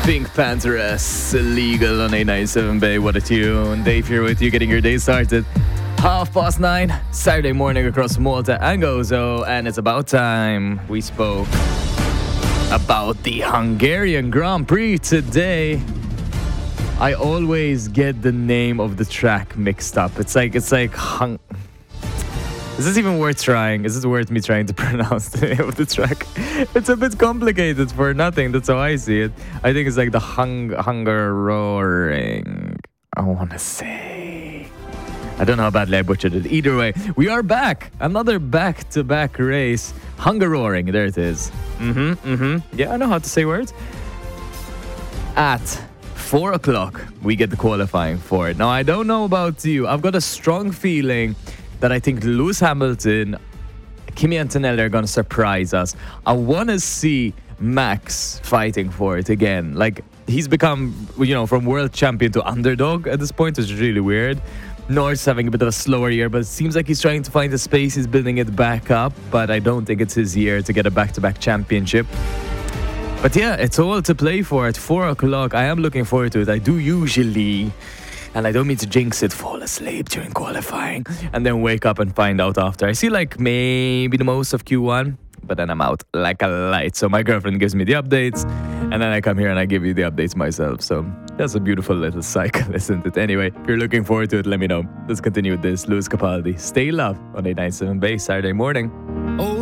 Pink Pantheress, Illegal on 897 Bay. What a tune. Dave here with you, getting your day started. 9:30, Saturday morning across Malta and Gozo, and it's about time we spoke about the Hungarian Grand Prix today. I always get the name of the track mixed up. It's like is this even worth trying? Is it worth me trying to pronounce the name of the track? It's a bit complicated for nothing. That's how I see it. I think it's like the hunger roaring. I want to say. I don't know how badly I butchered it. Either way, we are back. Another back-to-back race. Hunger roaring. There it is. Yeah, I know how to say words. At 4 o'clock, we get the qualifying for it. Now, I don't know about you. I've got a strong feeling that I think Lewis Hamilton, Kimi Antonelli are going to surprise us. I want to see Max fighting for it again. Like, he's become, from world champion to underdog at this point, which is really weird. Norris having a bit of a slower year, but it seems like he's trying to find a space. He's building it back up, but I don't think it's his year to get a back-to-back championship. But yeah, it's all to play for at 4 o'clock. I am looking forward to it. I do usually, and I don't mean to jinx it, fall asleep during qualifying and then wake up and find out after. I see like maybe the most of Q1, but then I'm out like a light. So my girlfriend gives me the updates, and then I come here and I give you the updates myself. So that's a beautiful little cycle, isn't it? Anyway, if you're looking forward to it, let me know. Let's continue with this. Lewis Capaldi, Stay Love on 897 Bay, Saturday morning. Oh,